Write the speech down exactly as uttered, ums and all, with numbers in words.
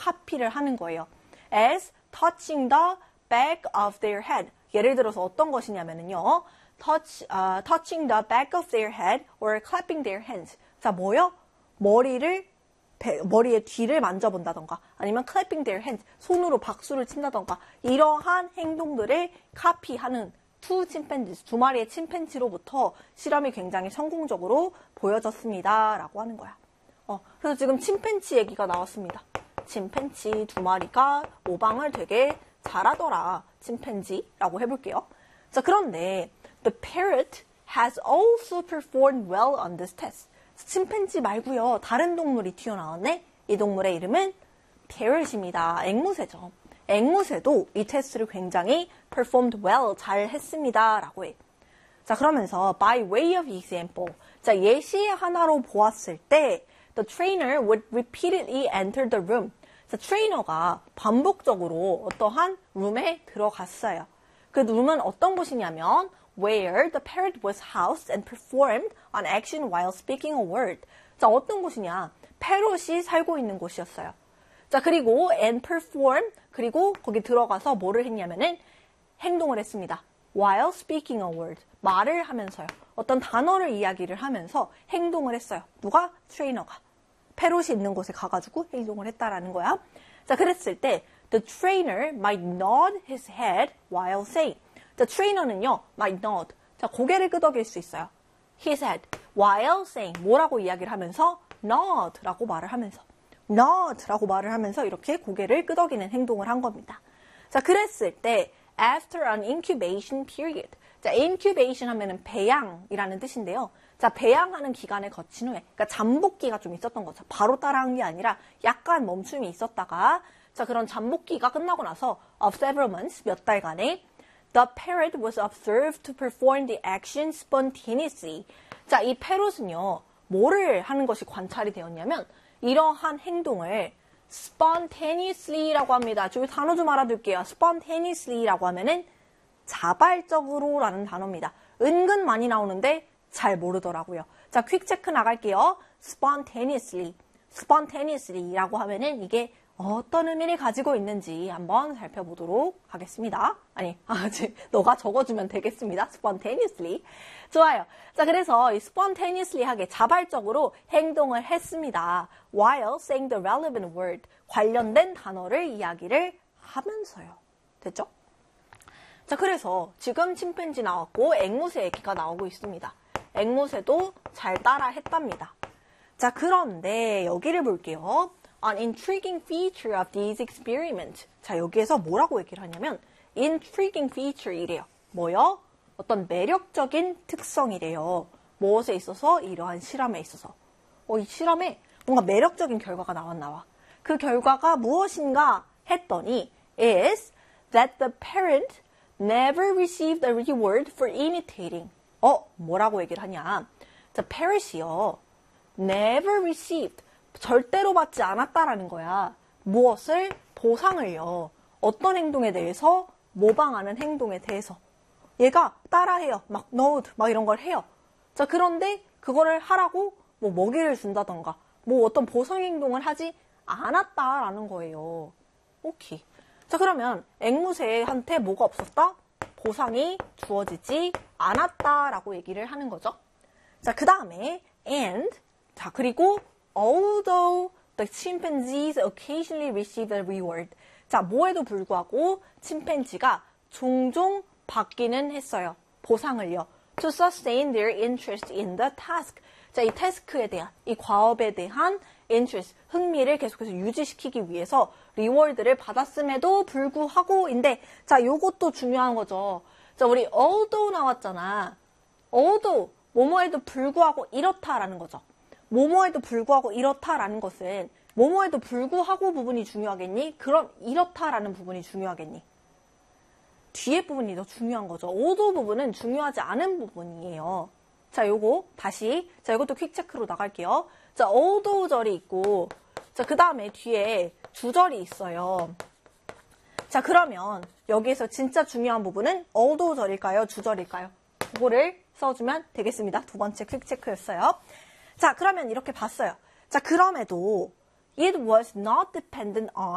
카피를 하는 거예요. as touching the back of their head. 예를 들어서 어떤 것이냐면요. touch, uh, touching the back of their head or clapping their hands. 자, 뭐요? 머리를, 배, 머리의 뒤를 만져본다던가 아니면 clapping their hands. 손으로 박수를 친다던가 이러한 행동들을 카피하는 두 침팬지, 두 마리의 침팬지로부터 실험이 굉장히 성공적으로 보여졌습니다. 라고 하는 거야. 어, 그래서 지금 침팬지 얘기가 나왔습니다. 침팬지 두 마리가 모방을 되게 잘하더라. 침팬지라고 해볼게요. 자, 그런데 the parrot has also performed well on this test. 침팬지 말고요. 다른 동물이 튀어나왔네. 이 동물의 이름은 parrot입니다. 앵무새죠. 앵무새도 이 테스트를 굉장히 performed well, 잘 했습니다. 라고 해. 자, 그러면서 by way of example. 자, 예시 하나로 보았을 때 the trainer would repeatedly enter the room. 자, 트레이너가 반복적으로 어떠한 룸에 들어갔어요. 그 룸은 어떤 곳이냐면 where the parrot was housed and performed an action while speaking a word. 자, 어떤 곳이냐? 패럿이 살고 있는 곳이었어요. 자, 그리고 and perform, 그리고 거기 들어가서 뭐를 했냐면은 행동을 했습니다. while speaking a word. 말을 하면서요. 어떤 단어를 이야기를 하면서 행동을 했어요. 누가? 트레이너가. 패럿이 있는 곳에 가가지고 행동을 했다라는 거야. 자, 그랬을 때 the trainer might nod his head while saying. 자, 트레이너는요, might nod. 자, 고개를 끄덕일 수 있어요. his head while saying. 뭐라고 이야기를 하면서? nod라고 말을 하면서. nod라고 말을 하면서 이렇게 고개를 끄덕이는 행동을 한 겁니다. 자, 그랬을 때 after an incubation period. 자, incubation 하면은 배양이라는 뜻인데요. 자, 배양하는 기간을 거친 후에, 그러니까 잠복기가 좀 있었던 거죠. 바로 따라한 게 아니라 약간 멈춤이 있었다가, 자, 그런 잠복기가 끝나고 나서 of several months, 몇 달간에 the parrot was observed to perform the action spontaneously. 자, 이 패럿은요, 뭐를 하는 것이 관찰이 되었냐면 이러한 행동을 spontaneously라고 합니다. 저 단어 좀 알아둘게요. spontaneously라고 하면은 자발적으로라는 단어입니다. 은근 많이 나오는데 잘 모르더라고요. 자, 퀵 체크 나갈게요. spontaneously, spontaneously라고 하면은 이게 어떤 의미를 가지고 있는지 한번 살펴보도록 하겠습니다. 아니, 아, 너가 적어주면 되겠습니다. spontaneously. 좋아요. 자, 그래서 이 spontaneously하게 자발적으로 행동을 했습니다. while saying the relevant word. 관련된 단어를 이야기를 하면서요. 됐죠? 자, 그래서 지금 침팬지 나왔고 앵무새 얘기가 나오고 있습니다. 앵무새도 잘 따라 했답니다. 자, 그런데 여기를 볼게요. An intriguing feature of these experiments. 자, 여기에서 뭐라고 얘기를 하냐면 intriguing feature이래요. 뭐요? 어떤 매력적인 특성이래요. 무엇에 있어서? 이러한 실험에 있어서. 어, 이 실험에 뭔가 매력적인 결과가 나왔나 봐. 그 결과가 무엇인가 했더니 is that the parent never received a reward for imitating. 어, 뭐라고 얘기를 하냐. 자, parrot이요. never received. 절대로 받지 않았다라는 거야. 무엇을? 보상을요. 어떤 행동에 대해서? 모방하는 행동에 대해서. 얘가 따라해요. 막 nod, 막 이런 걸 해요. 자, 그런데 그거를 하라고 뭐 먹이를 준다던가 뭐 어떤 보상 행동을 하지 않았다라는 거예요. 오케이. 자, 그러면 앵무새한테 뭐가 없었다? 보상이 주어지지 않았다라고 얘기를 하는 거죠. 자, 그 다음에 and, 자, 그리고 although the chimpanzees occasionally received a reward. 자, 뭐에도 불구하고 침팬지가 종종 받기는 했어요. 보상을요. To sustain their interest in the task. 자, 이 태스크에 대한, 이 과업에 대한 interest, 흥미를 계속해서 유지시키기 위해서 리워드를 받았음에도 불구하고인데, 자, 요것도 중요한 거죠. 자, 우리 although 나왔잖아. although, 뭐뭐에도 불구하고 이렇다라는 거죠. 뭐뭐에도 불구하고 이렇다라는 것은 뭐뭐에도 불구하고 부분이 중요하겠니? 그럼 이렇다라는 부분이 중요하겠니? 뒤에 부분이 더 중요한 거죠. although 부분은 중요하지 않은 부분이에요. 자, 요거 다시, 자, 이것도 퀵체크로 나갈게요. 자, although 절이 있고, 자, 그 다음에 뒤에 주절이 있어요. 자, 그러면 여기에서 진짜 중요한 부분은 although 절일까요? 주절일까요? 그거를 써주면 되겠습니다. 두 번째 퀵체크였어요. 자, 그러면 이렇게 봤어요. 자, 그럼에도 it was not dependent on